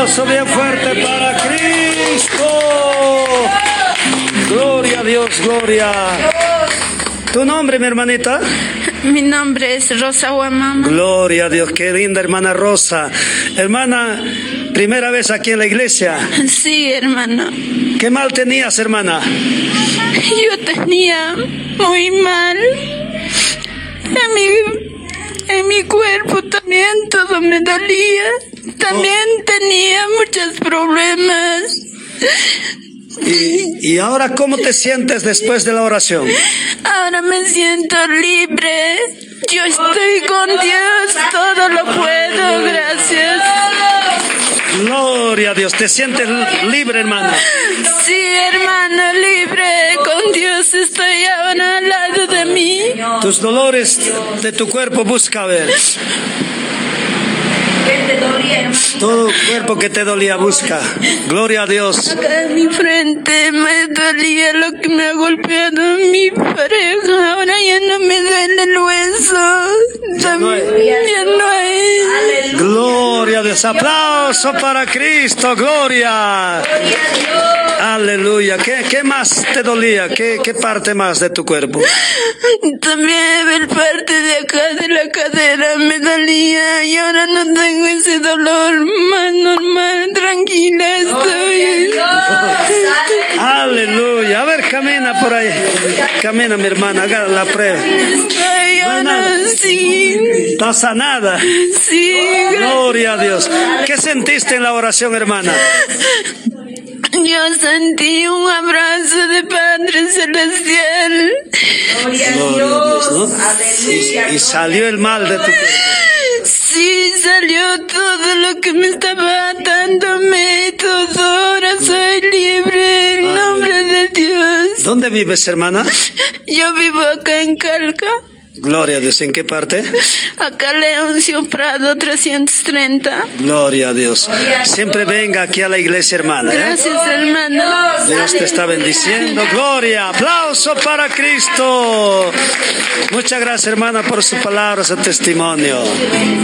aplauso bien fuerte para Cristo. Gloria a Dios, gloria. ¿Tu nombre, mi hermanita? Mi nombre es Rosa Guamama. Gloria a Dios, qué linda hermana Rosa. Hermana, primera vez aquí en la iglesia. Sí, hermano. ¿Qué mal tenías, hermana? Yo tenía muy mal. En mi cuerpo también todo me dolía. También tenía muchos problemas. ¿Y ahora cómo te sientes después de la oración? Ahora me siento libre. Yo estoy con Dios, todo lo puedo, gracias. Gloria a Dios, ¿te sientes libre, hermano? Sí, hermano, libre. Con Dios estoy ahora al lado de mí. Tus dolores de tu cuerpo busca ver. Todo cuerpo que te dolía busca. Gloria a Dios. Acá en mi frente me dolía lo que me ha golpeado mi pareja. Ahora ya no me duele el hueso. Ya no hay. Gloria a Dios. Aplauso para Cristo. Gloria. Aleluya. ¿Qué más te dolía? ¿Qué parte más de tu cuerpo? También el parte de acá de la cadera me dolía y ahora no tengo ese dolor, más normal, tranquila estoy. Aleluya. A ver, camina por ahí. Camina, mi hermana, haga la prueba. Estoy ahora sí. ¿Está sanada? Sí. Gloria a Dios. ¿Qué sentiste en la oración, hermana? Yo sentí un abrazo de Padre Celestial. Gloria a Dios, ¿no? Y salió el mal de tu cuerpo. Sí, salió todo lo que me estaba atándome, todo, ahora soy libre, en nombre de Dios. ¿Dónde vives, hermana? Yo vivo acá en Calca. Gloria a Dios, ¿en qué parte? Acá Leoncio Prado 330. Gloria a Dios. Siempre venga aquí a la iglesia, hermana. Gracias, hermano. Dios te está bendiciendo. Gloria. Aplauso para Cristo. Muchas gracias, hermana, por su palabra, su testimonio.